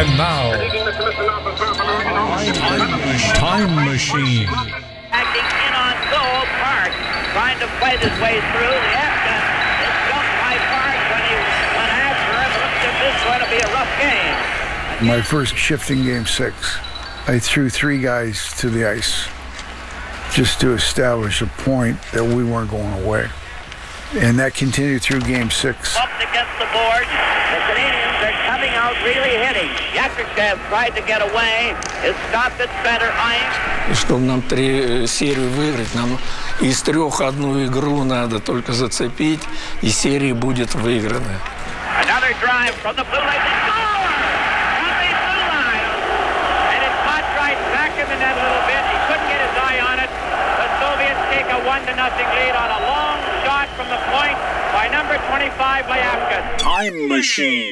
And now, Time Machine. Acting in on goal, Park trying to fight his way through. The Afghan is jumped by Park when he went after him. Looks as if this is going to be a rough game. My first shift in Game 6, I threw 3 guys to the ice just to establish a point that we weren't going away. And that continued through Game 6. Bumped against the board. The Canadians are coming out really hitting. Yakushev tried to get away. Is stopped at center ice. И чтобы нам 3 серии выиграть, нам из 3 одну игру надо только зацепить, и серия будет выиграна. Another drive from the blue line. They score! From the blue line. And it caught right back in the net a little bit. He couldn't get his eye on it. The Soviets take a 1-0 lead on a long shot from the point by number 25, Lyapkin. Time Machine.